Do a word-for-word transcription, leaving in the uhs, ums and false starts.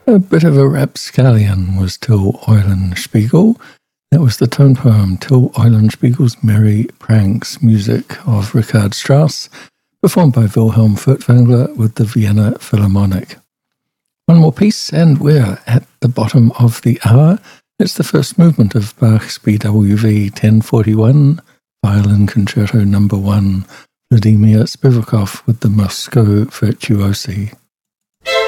A bit of a rapscallion was Till Eulenspiegel. That was the tone poem Till Eulenspiegel's Merry Pranks, music of Richard Strauss, performed by Wilhelm Furtwängler with the Vienna Philharmonic. One more piece, and we're at the bottom of the hour. It's the first movement of Bach's B W V ten forty-one, Violin Concerto Number one, Vladimir Spivakov with the Moscow Virtuosi.